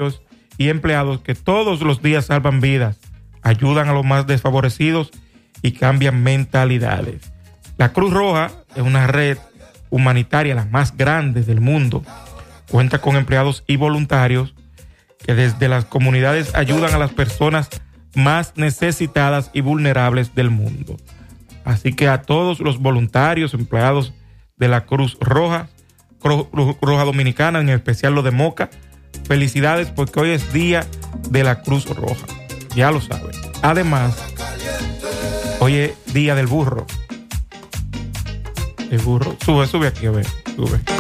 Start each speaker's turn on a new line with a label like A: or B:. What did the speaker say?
A: y empleados que todos los días salvan vidas, ayudan a los más desfavorecidos y cambian mentalidades. La Cruz Roja es una red humanitaria, la más grande del mundo. Cuenta con empleados y voluntarios que desde las comunidades ayudan a las personas más necesitadas y vulnerables del mundo. Así que a todos los voluntarios, empleados de la Cruz Roja Dominicana, en especial los de Moca, felicidades porque hoy es día de la Cruz Roja. Ya lo saben. Además, hoy es día del burro. El burro. Sube aquí, a ver. Sube.